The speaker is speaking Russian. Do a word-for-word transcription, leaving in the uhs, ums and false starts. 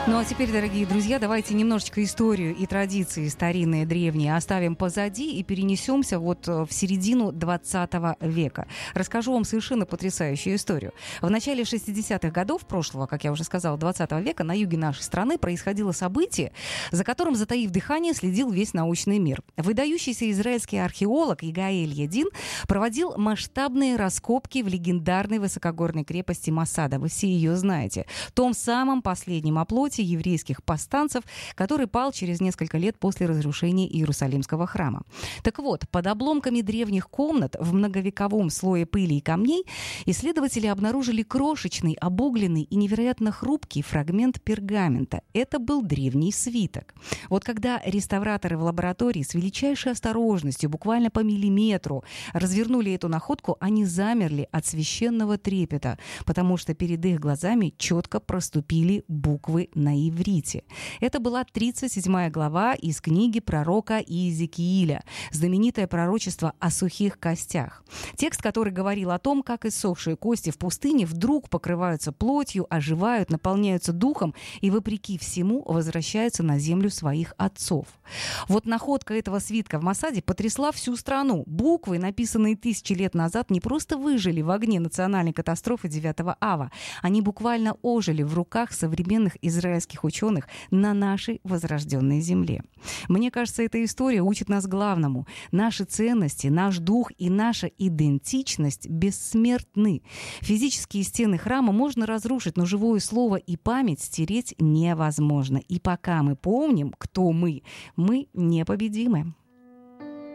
Ну а теперь, дорогие друзья, давайте немножечко историю и традиции старинные, древние оставим позади и перенесемся вот в середину двадцатого века. Расскажу вам совершенно потрясающую историю. В начале шестидесятых годов прошлого, как я уже сказала, двадцатого века на юге нашей страны происходило событие, за которым, затаив дыхание, следил весь научный мир. Выдающийся израильский археолог Игаэль Ядин проводил масштабные раскопки в легендарной высокогорной крепости Масада. Вы все ее знаете. В том самом последнем оплоте еврейских повстанцев, который пал через несколько лет после разрушения Иерусалимского храма. Так вот, под обломками древних комнат в многовековом слое пыли и камней исследователи обнаружили крошечный, обугленный и невероятно хрупкий фрагмент пергамента. Это был древний свиток. Вот когда реставраторы в лаборатории с величайшей осторожностью, буквально по миллиметру, развернули эту находку, они замерли от священного трепета, потому что перед их глазами четко проступили буквы на иврите. Это была тридцать седьмая глава из книги пророка Иезекииля, знаменитое пророчество о сухих костях. Текст, который говорил о том, как иссохшие кости в пустыне вдруг покрываются плотью, оживают, наполняются духом и, вопреки всему, возвращаются на землю своих отцов. Вот находка этого свитка в Масаде потрясла всю страну. Буквы, написанные тысячи лет назад, не просто выжили в огне национальной катастрофы девятого ава. Они буквально ожили в руках современных израильских ученых на нашей возрожденной земле. Мне кажется, эта история учит нас главному. Наши ценности, наш дух и наша идентичность бессмертны. Физические стены храма можно разрушить, но живое слово и память стереть невозможно. И пока мы помним, кто мы, мы непобедимы.